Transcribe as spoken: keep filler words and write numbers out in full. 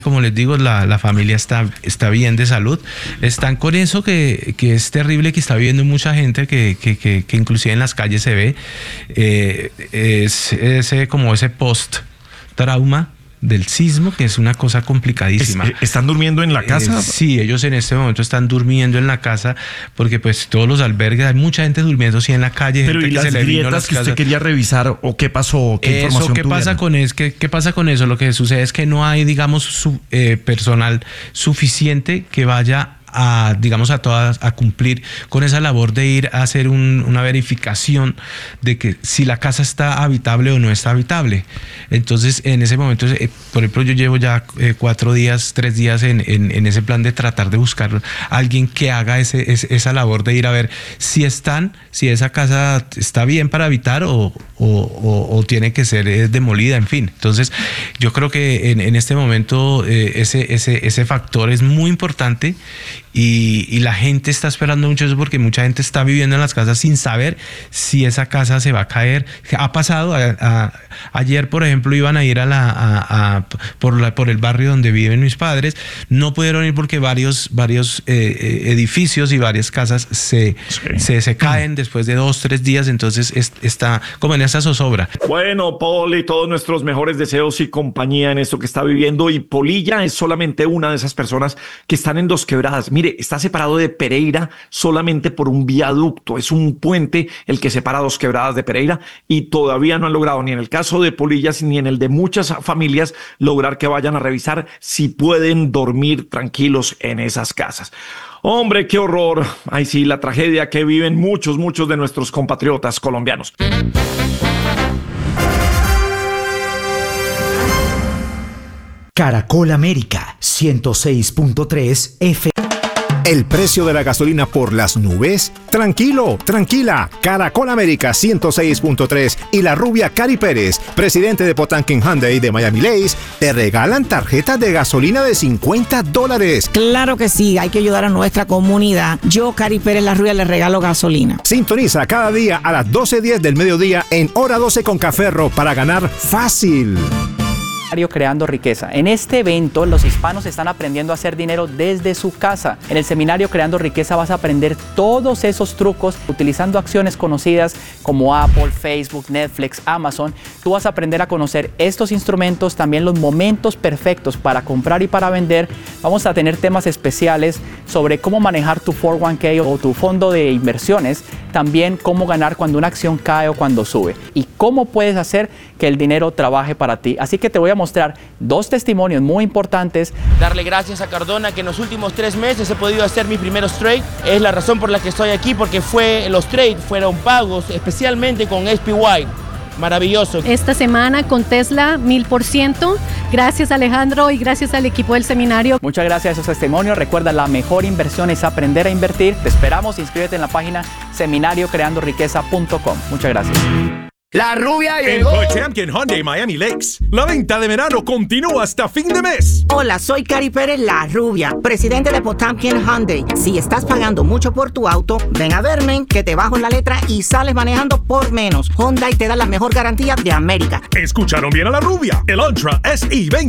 Como les digo, la, la familia está, está bien de salud. Están con eso que, que es terrible, que está viviendo mucha gente, que, que, que, que inclusive en las calles se ve. Eh, es ese, como ese post-trauma del sismo, que es una cosa complicadísima. Es, ¿Están durmiendo en la casa? Eh, sí, ellos en este momento están durmiendo en la casa, porque pues todos los albergues, hay mucha gente durmiendo sí en la calle. Pero ¿y que las se grietas las que casas? Usted quería revisar o qué pasó? ¿Qué eso, información ¿qué tuvieron? pasa con es, qué, ¿Qué pasa con eso? Lo que sucede es que no hay, digamos, su, eh, personal suficiente que vaya a, digamos, a todas, a cumplir con esa labor de ir a hacer un, una verificación de que si la casa está habitable o no está habitable. Entonces, en ese momento, eh, por ejemplo, yo llevo ya eh, cuatro días, tres días en, en, en ese plan de tratar de buscar a alguien que haga ese, ese, esa labor de ir a ver si están, si esa casa está bien para habitar o, o, o, o tiene que ser eh, demolida, en fin. Entonces, yo creo que en, en este momento eh, ese, ese, ese factor es muy importante. Y, y la gente está esperando mucho eso, porque mucha gente está viviendo en las casas sin saber si esa casa se va a caer. Ha pasado, a, a, ayer por ejemplo iban a ir a la, a, a, por, la, por el barrio donde viven mis padres, no pudieron ir porque varios, varios eh, edificios y varias casas se, sí. se, se caen después de dos, tres días, entonces es, está como en esa zozobra. Bueno, Poli, todos nuestros mejores deseos y compañía en esto que está viviendo, y Polilla es solamente una de esas personas que están en Dos Quebradas. Mire, está separado de Pereira solamente por un viaducto. Es un puente el que separa Dos Quebradas de Pereira, y todavía no han logrado, ni en el caso de Polillas ni en el de muchas familias, lograr que vayan a revisar si pueden dormir tranquilos en esas casas. Hombre, qué horror. Ay, sí, la tragedia que viven muchos, muchos de nuestros compatriotas colombianos. Caracol América ciento seis punto tres F. ¿El precio de la gasolina por las nubes? Tranquilo, tranquila. Caracol América ciento seis punto tres y la rubia Cari Pérez, presidente de Potemkin Hyundai de Miami Lakes, te regalan tarjetas de gasolina de cincuenta dólares. Claro que sí, hay que ayudar a nuestra comunidad. Yo, Cari Pérez, la rubia, le regalo gasolina. Sintoniza cada día a las doce diez del mediodía en Hora doce con Caferro para ganar fácil. Creando Riqueza. En este evento, los hispanos están aprendiendo a hacer dinero desde su casa. En el seminario Creando Riqueza vas a aprender todos esos trucos utilizando acciones conocidas como Apple, Facebook, Netflix, Amazon. Tú vas a aprender a conocer estos instrumentos, también los momentos perfectos para comprar y para vender. Vamos a tener temas especiales sobre cómo manejar tu cuatro uno K o tu fondo de inversiones, también cómo ganar cuando una acción cae o cuando sube, y cómo puedes hacer que el dinero trabaje para ti. Así que te voy a mostrar dos testimonios muy importantes. Darle gracias a Cardona, que en los últimos tres meses he podido hacer mis primeros trades. Es la razón por la que estoy aquí, porque fue, los trades fueron pagos especialmente con S P Y. Maravilloso. Esta semana con Tesla, mil por ciento. Gracias, Alejandro, y gracias al equipo del seminario. Muchas gracias a esos testimonios. Recuerda, la mejor inversión es aprender a invertir. Te esperamos. Inscríbete en la página seminario creando riqueza punto com. Muchas gracias. La rubia llegó. En Potemkin Hyundai Miami Lakes, la venta de verano continúa hasta fin de mes. Hola, soy Cari Pérez, la rubia, presidente de Potemkin Hyundai. Si estás pagando mucho por tu auto, ven a verme, que te bajo en la letra y sales manejando por menos. Hyundai te da la mejor garantía de América. Escucharon bien a la rubia. El Ultra S E veinte